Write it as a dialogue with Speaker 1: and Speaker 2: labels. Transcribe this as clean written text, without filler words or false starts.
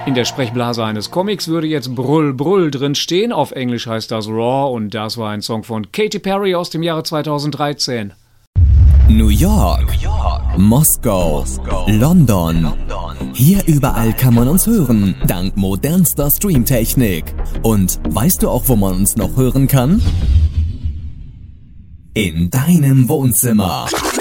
Speaker 1: In der Sprechblase eines Comics würde jetzt Brull Brull drin stehen. Auf Englisch heißt das Raw und das war ein Song von Katy Perry aus dem Jahre 2013.
Speaker 2: New York, Moskau, London. Hier überall kann man uns hören, dank modernster Streamtechnik. Und weißt du auch, wo man uns noch hören kann? In deinem Wohnzimmer.